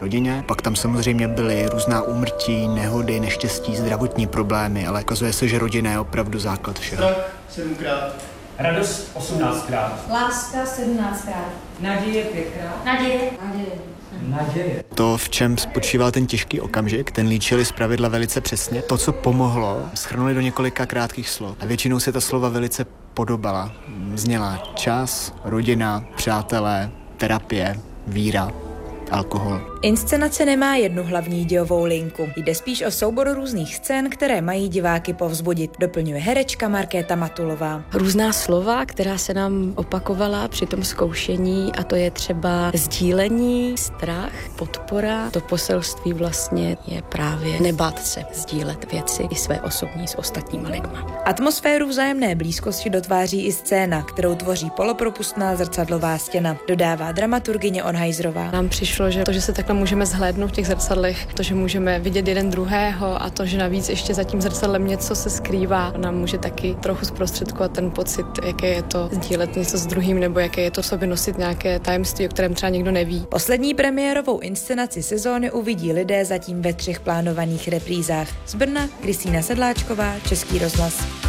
rodině. Pak tam samozřejmě byly různá úmrtí, nehody, neštěstí, zdravotní problémy, ale ukazuje se, že rodina je opravdu základ všeho. Strach 7krát. Radost 18krát. Láska 17krát. Naděje 5krát. Naděje. To, v čem spočíval ten těžký okamžik, ten líčili zpravidla velice přesně. To, co pomohlo, shrnuli do několika krátkých slov. A většinou se ta slova velice podobala. Zněla čas, rodina, přátelé, terapie, víra, alkohol. Inscenace nemá jednu hlavní dějovou linku. Jde spíš o soubor různých scén, které mají diváky povzbudit, doplňuje herečka Markéta Matulová. Různá slova, která se nám opakovala při tom zkoušení, a to je třeba sdílení, strach, podpora. To poselství vlastně je právě nebát se sdílet věci i své osobní s ostatníma lidma. Atmosféru vzájemné blízkosti dotváří i scéna, kterou tvoří polopropustná zrcadlová stěna, dodává dramaturgyně Onhajzrová. Nám přišlo, že to, že se takhle můžeme zhlédnout v těch zrcadlech, to, že můžeme vidět jeden druhého a to, že navíc ještě za tím zrcadlem něco se skrývá, nám může taky trochu zprostředkovat ten pocit, jaké je to sdílet něco s druhým, nebo jaké je to v sobě nosit nějaké tajemství, o kterém třeba někdo neví. Poslední premiérovou inscenaci sezóny uvidí lidé zatím ve 3 plánovaných reprízách. Z Brna Kristýna Sedláčková, Český rozhlas.